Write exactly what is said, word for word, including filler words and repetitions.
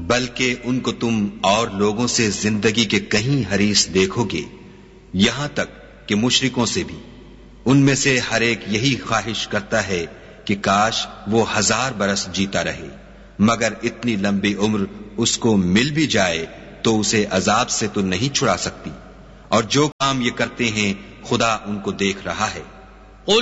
बल्कि उनको तुम और लोगों से जिंदगी के कहीं हरीस देखोगे, यहां तक कि मुशरिकों से भी। उनमें से हर एक यही ख्वाहिश करता है कि काश वो हजार बरस जीता रहे, मगर इतनी लंबी उम्र उसको मिल भी जाए तो उसे अजाब से तो नहीं छुड़ा सकती। और जो काम ये करते हैं खुदा उनको देख रहा है।